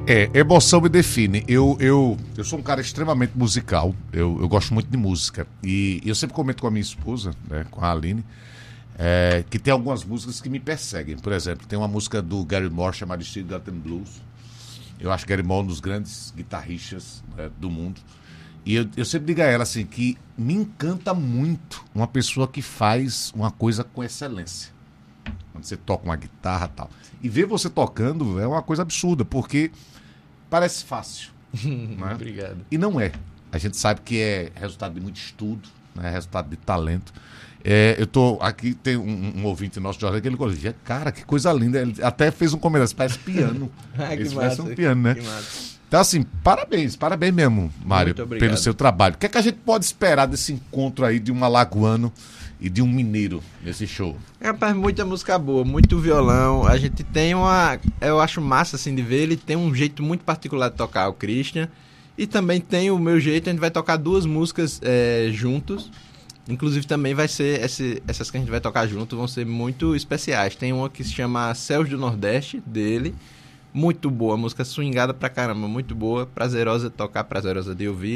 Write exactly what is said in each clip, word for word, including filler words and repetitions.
É, emoção me define. Eu, eu, eu sou um cara extremamente musical. Eu, eu gosto muito de música. E eu sempre comento com a minha esposa, né, com a Aline, é, que tem algumas músicas que me perseguem. Por exemplo, tem uma música do Gary Moore chamada Steel Gut and Blues. Eu acho Gary Moore um dos grandes guitarristas, né, do mundo. E eu, eu sempre digo a ela assim, que me encanta muito uma pessoa que faz uma coisa com excelência. Quando você toca uma guitarra e tal. E ver você tocando é uma coisa absurda, porque parece fácil. Né? Obrigado. E não é. A gente sabe que é resultado de muito estudo, né? Resultado de talento. É, eu tô aqui, tem um, um ouvinte nosso, Jorge, que ele falou, cara, que coisa linda. Ele até fez um comentário, parece piano. Ah, que Esse massa, parece um piano, né? que massa. Então, assim, parabéns, parabéns mesmo, Mário, pelo seu trabalho. O que é que a gente pode esperar desse encontro aí de um alagoano e de um mineiro nesse show? Rapaz, muita música boa, muito violão. A gente tem uma... Eu acho massa, assim, de ver. Ele tem um jeito muito particular de tocar, o Christian. E também tem o meu jeito. A gente vai tocar duas músicas é, juntos. Inclusive, também vai ser... Esse, essas que a gente vai tocar junto vão ser muito especiais. Tem uma que se chama Céus do Nordeste, dele. Muito boa, música swingada pra caramba, muito boa, prazerosa de tocar, prazerosa de ouvir.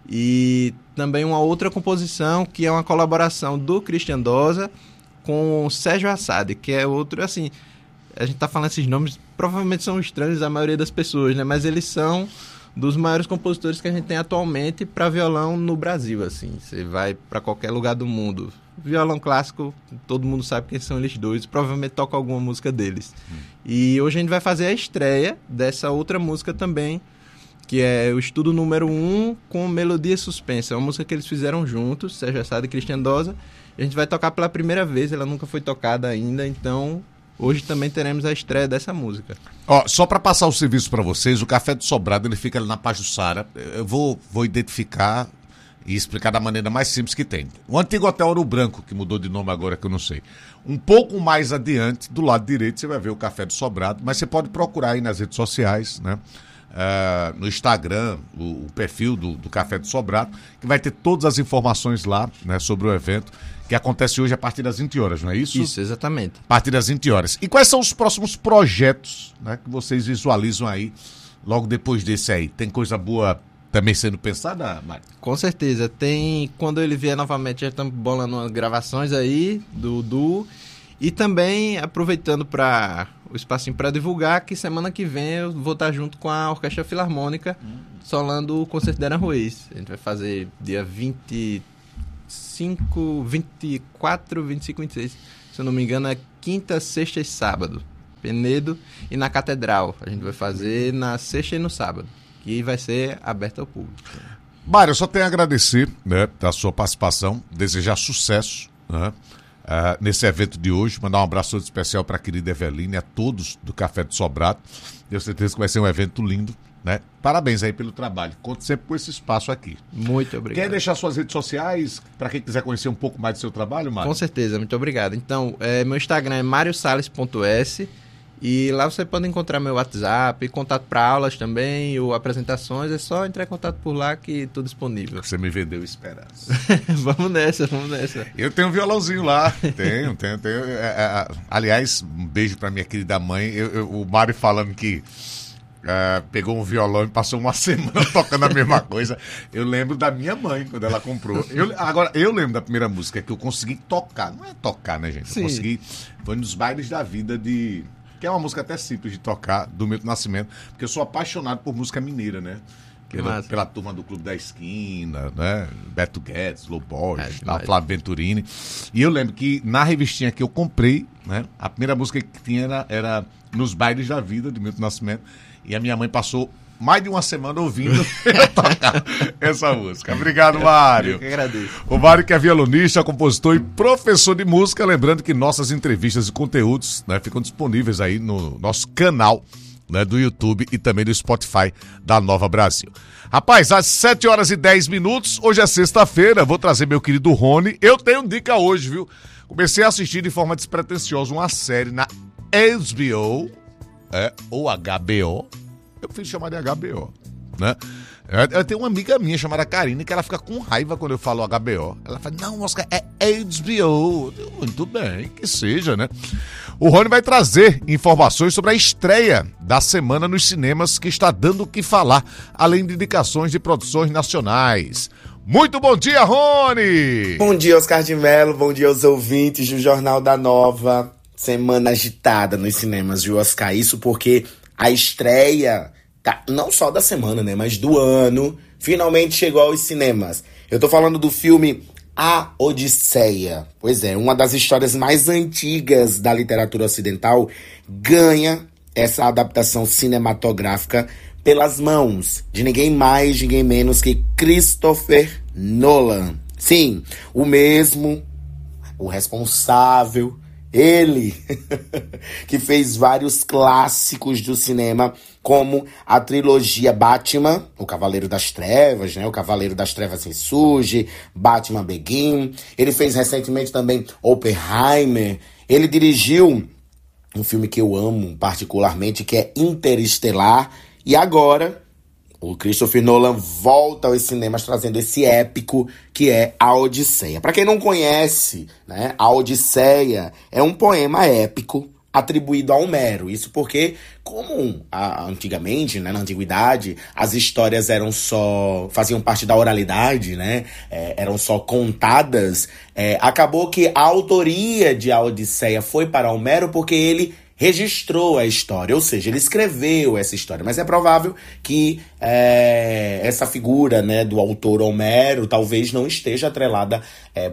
E também uma outra composição que é uma colaboração do Christian Dosa com o Sérgio Assad, que é outro, assim, a gente tá falando esses nomes, provavelmente são estranhos à maioria das pessoas, né? Mas eles são dos maiores compositores que a gente tem atualmente para violão no Brasil, assim. Você vai para qualquer lugar do mundo. Violão clássico, todo mundo sabe quem são eles dois, provavelmente toca alguma música deles. Hum. E hoje a gente vai fazer a estreia dessa outra música também, que é o estudo número um com Melodia Suspensa. É uma música que eles fizeram juntos, Sérgio Assad e Christian Dosa. A gente vai tocar pela primeira vez, ela nunca foi tocada ainda, então hoje também teremos a estreia dessa música. Ó, só para passar o serviço para vocês, o Café do Sobrado, ele fica ali na Pajuçara. Eu vou, vou identificar e explicar da maneira mais simples que tem. O antigo Hotel Ouro Branco, que mudou de nome agora, que eu não sei. Um pouco mais adiante, do lado direito, você vai ver o Café do Sobrado, mas você pode procurar aí nas redes sociais, né? Uh, no Instagram, o, o perfil do, do Café do Sobrado, que vai ter todas as informações lá, né, sobre o evento, que acontece hoje a partir das vinte horas, não é isso? Isso, exatamente. A partir das vinte horas. E quais são os próximos projetos, né, que vocês visualizam aí, logo depois desse aí? Tem coisa boa também sendo pensada, Mário? Com certeza. Tem, quando ele vier novamente, já estamos bolando umas gravações aí do duo. E também aproveitando para o espacinho para divulgar que semana que vem eu vou estar junto com a Orquestra Filarmônica, hum. solando o concerto de Aranjuez. A gente vai fazer dia vinte e cinco, vinte e quatro, vinte e cinco, vinte e seis. Se eu não me engano, é quinta, sexta e sábado. Penedo e na Catedral. A gente vai fazer na sexta e no sábado. Que vai ser aberto ao público. Mário, eu só tenho a agradecer, né, da sua participação, desejar sucesso, né, uh, nesse evento de hoje, mandar um abraço todo especial para a querida Eveline, a todos do Café do Sobrado. Tenho certeza que vai ser um evento lindo, né? Parabéns aí pelo trabalho. Conto sempre com esse espaço aqui. Muito obrigado. Quer deixar suas redes sociais para quem quiser conhecer um pouco mais do seu trabalho, Mário? Com certeza, muito obrigado. Então, é, meu Instagram é mario sales ponto s. E lá você pode encontrar meu WhatsApp, contato para aulas também, ou apresentações, é só entrar em contato por lá que estou disponível. Você me vendeu esperança. Vamos nessa, vamos nessa. Eu tenho um violãozinho lá, tenho, tenho, tenho. É, é, aliás, um beijo para minha querida mãe, eu, eu, o Mário falando que é, pegou um violão e passou uma semana tocando a mesma coisa. Eu lembro da minha mãe, quando ela comprou. Eu, agora, eu lembro da primeira música que eu consegui tocar, não é tocar, né, gente? Sim. Eu consegui, foi nos bailes da vida de... que é uma música até simples de tocar, do Milton Nascimento, porque eu sou apaixonado por música mineira, né? Pela, pela turma do Clube da Esquina, né? Beto Guedes, Loborges, é, Flávio Venturini. E eu lembro que na revistinha que eu comprei, né? A primeira música que tinha era, era Nos Bailes da Vida, de Milton Nascimento, e a minha mãe passou mais de uma semana ouvindo eu tocar essa música. Obrigado, Mário. Eu que agradeço. O Mário, que é violonista, compositor e professor de música. Lembrando que nossas entrevistas e conteúdos, né, ficam disponíveis aí no nosso canal, né, do YouTube e também do Spotify da Nova Brasil. Rapaz, às sete horas e dez minutos, hoje é sexta-feira, vou trazer meu querido Rony. Eu tenho dica hoje, viu? Comecei a assistir de forma despretensiosa uma série na H B O, é, ou H B O. Eu prefiro chamar de H B O. né? Eu, eu tenho uma amiga minha chamada Karine que ela fica com raiva quando eu falo H B O. Ela fala, não, Oscar, é H B O. Muito bem, que seja, né? O Rony vai trazer informações sobre a estreia da semana nos cinemas que está dando o que falar, além de indicações de produções nacionais. Muito bom dia, Rony! Bom dia, Oscar de Mello, bom dia aos ouvintes do Jornal da Nova. Semana agitada nos cinemas, viu, Oscar? Isso porque a estreia, tá, não só da semana, né, mas do ano, finalmente chegou aos cinemas. Eu tô falando do filme A Odisseia. Pois é, uma das histórias mais antigas da literatura ocidental ganha essa adaptação cinematográfica pelas mãos de ninguém mais, ninguém menos que Christopher Nolan. Sim, o mesmo, o responsável, ele, que fez vários clássicos do cinema, como a trilogia Batman, o Cavaleiro das Trevas, né? O Cavaleiro das Trevas Ressurge, Batman Begins. Ele fez recentemente também Oppenheimer. Ele dirigiu um filme que eu amo particularmente, que é Interestelar. E agora, o Christopher Nolan volta aos cinemas trazendo esse épico que é A Odisseia. Para quem não conhece, né, A Odisseia é um poema épico atribuído a Homero. Isso porque, como a, antigamente, né, na antiguidade, as histórias eram só faziam parte da oralidade, né, é, eram só contadas, é, acabou que a autoria de A Odisseia foi para Homero porque ele registrou a história, ou seja, ele escreveu essa história, mas é provável que é, essa figura, né, do autor Homero talvez não esteja atrelada é,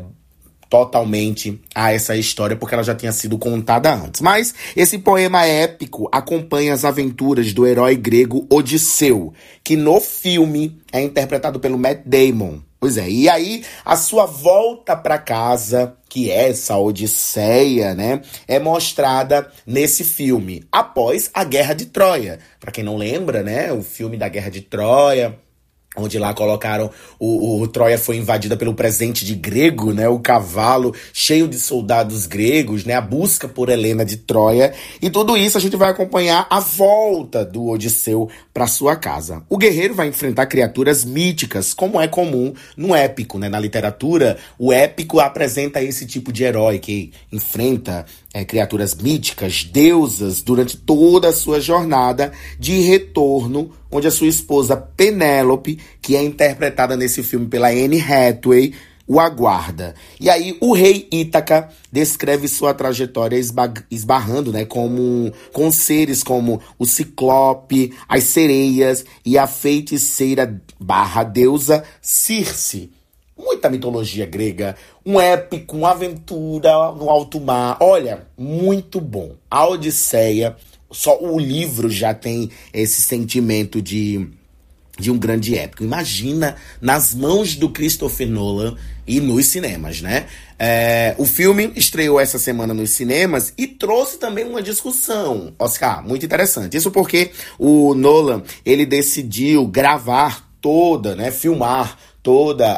totalmente a essa história, porque ela já tinha sido contada antes. Mas esse poema épico acompanha as aventuras do herói grego Odisseu, que no filme é interpretado pelo Matt Damon. Pois é, e aí a sua volta para casa, que é essa Odisseia, né, é mostrada nesse filme, após a Guerra de Troia. Para quem não lembra, né, o filme da Guerra de Troia, onde lá colocaram o, o Troia foi invadida pelo presente de grego, né, o cavalo cheio de soldados gregos, né, a busca por Helena de Troia, e tudo isso a gente vai acompanhar a volta do Odisseu para sua casa. O guerreiro vai enfrentar criaturas míticas, como é comum no épico, né, na literatura, o épico apresenta esse tipo de herói que enfrenta é, criaturas míticas, deusas, durante toda a sua jornada de retorno, onde a sua esposa Penélope, que é interpretada nesse filme pela Anne Hathaway, o aguarda. E aí o rei Ítaca descreve sua trajetória esba- esbarrando, né, como, com seres como o Ciclope, as sereias e a feiticeira barra deusa Circe. Muita mitologia grega, um épico, uma aventura no alto mar. Olha, muito bom. A Odisseia, só o livro já tem esse sentimento de, de um grande épico. Imagina nas mãos do Christopher Nolan e nos cinemas, né? É, o filme estreou essa semana nos cinemas e trouxe também uma discussão, Oscar, muito interessante. Isso porque o Nolan, ele decidiu gravar toda, né, filmar toda a,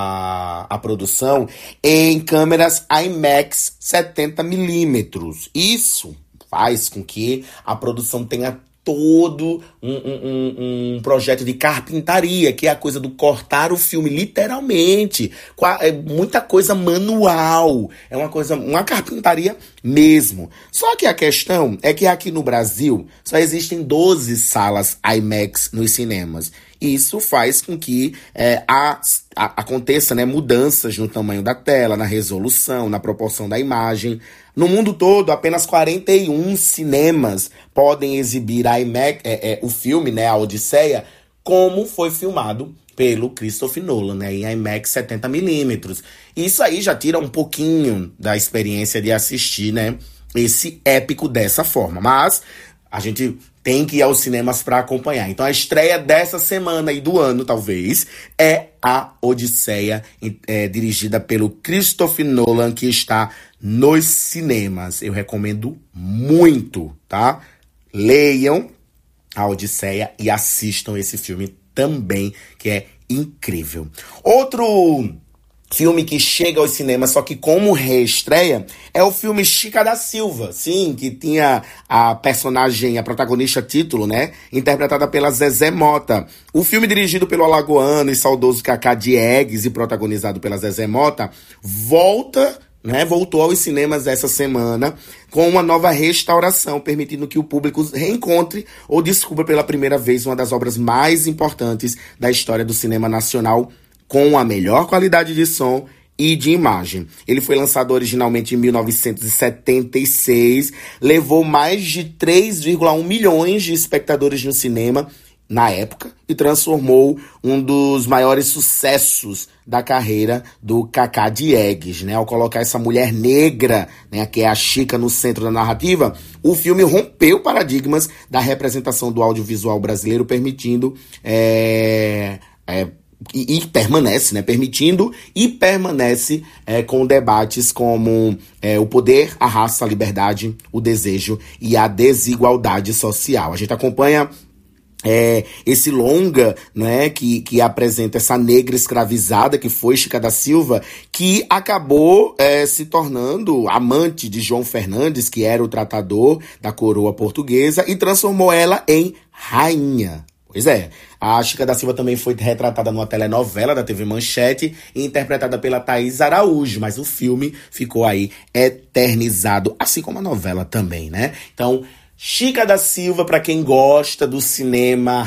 a, a produção em câmeras IMAX setenta milímetros. Isso faz com que a produção tenha todo um, um, um projeto de carpintaria, que é a coisa do cortar o filme, literalmente. É muita coisa manual. É uma coisa, uma carpintaria mesmo. Só que a questão é que aqui no Brasil só existem doze salas IMAX nos cinemas. Isso faz com que é, a, a, aconteça, né, mudanças no tamanho da tela, na resolução, na proporção da imagem. No mundo todo, apenas quarenta e um cinemas podem exibir a IMAX, é, é, o filme, né, A Odisseia, como foi filmado pelo Christopher Nolan, né, em IMAX setenta milímetros. Isso aí já tira um pouquinho da experiência de assistir, né, esse épico dessa forma. Mas a gente tem que ir aos cinemas para acompanhar. Então a estreia dessa semana e do ano, talvez, é A Odisseia, é, dirigida pelo Christopher Nolan, que está nos cinemas. Eu recomendo muito, tá? Leiam A Odisseia e assistam esse filme também, que é incrível. Outro filme que chega aos cinemas, só que como reestreia, é o filme Chica da Silva, sim, que tinha a personagem, a protagonista título, né, interpretada pela Zezé Mota. O filme dirigido pelo alagoano e saudoso Cacá Diegues e protagonizado pela Zezé Mota, volta, né, voltou aos cinemas essa semana com uma nova restauração, permitindo que o público reencontre ou descubra pela primeira vez uma das obras mais importantes da história do cinema nacional, com a melhor qualidade de som e de imagem. Ele foi lançado originalmente em mil novecentos e setenta e seis, levou mais de três vírgula um milhões de espectadores no cinema na época e transformou um dos maiores sucessos da carreira do Cacá Diegues, né? Ao colocar essa mulher negra, né, que é a Chica, no centro da narrativa, o filme rompeu paradigmas da representação do audiovisual brasileiro, permitindo é, é, E, e permanece, né? Permitindo e permanece é, com debates como é, o poder, a raça, a liberdade, o desejo e a desigualdade social. A gente acompanha é, esse longa, né, que, que apresenta essa negra escravizada que foi Chica da Silva, que acabou é, se tornando amante de João Fernandes, que era o tratador da coroa portuguesa, e transformou ela em rainha. Pois é, a Chica da Silva também foi retratada numa telenovela da T V Manchete e interpretada pela Thaís Araújo, mas o filme ficou aí eternizado, assim como a novela também, né? Então, Chica da Silva, para quem gosta do cinema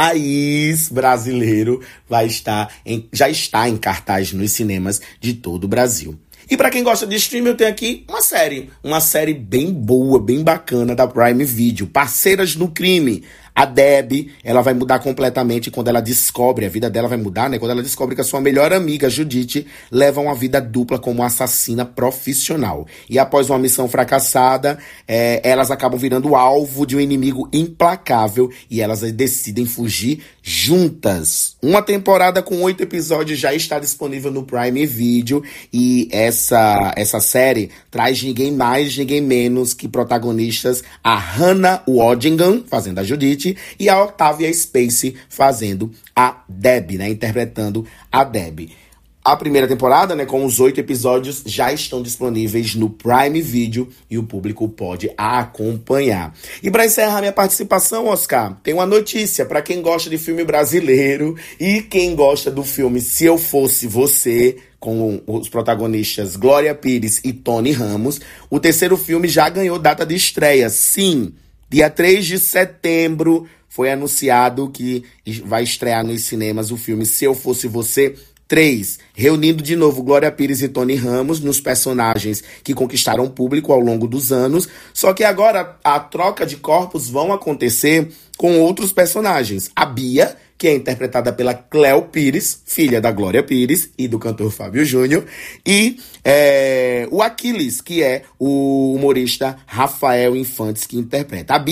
raiz brasileiro, vai estar em, já está em cartaz nos cinemas de todo o Brasil. E para quem gosta de streaming, eu tenho aqui uma série, uma série bem boa, bem bacana da Prime Video, Parceiras no Crime. A Debbie, ela vai mudar completamente quando ela descobre, a vida dela vai mudar, né? Quando ela descobre que a sua melhor amiga, Judite, leva uma vida dupla como assassina profissional. E após uma missão fracassada, é, elas acabam virando alvo de um inimigo implacável e elas decidem fugir juntas. Uma temporada com oito episódios já está disponível no Prime Video e essa, essa série traz ninguém mais, ninguém menos que protagonistas a Hannah Waddingham, fazendo a Judite, e a Octavia Spacey fazendo a Debbie, né, interpretando a Debbie. A primeira temporada, né, com os oito episódios, já estão disponíveis no Prime Video e o público pode acompanhar. E para encerrar minha participação, Oscar, tem uma notícia para quem gosta de filme brasileiro e quem gosta do filme Se Eu Fosse Você, com os protagonistas Glória Pires e Tony Ramos. O terceiro filme já ganhou data de estreia, sim. Dia três de setembro foi anunciado que vai estrear nos cinemas o filme Se Eu Fosse Você três, reunindo de novo Glória Pires e Tony Ramos nos personagens que conquistaram o público ao longo dos anos, só que agora a troca de corpos vão acontecer com outros personagens. A Bia, que é interpretada pela Cléo Pires, filha da Glória Pires e do cantor Fábio Júnior, e é, o Aquiles, que é o humorista Rafael Infantes, que interpreta. A Bia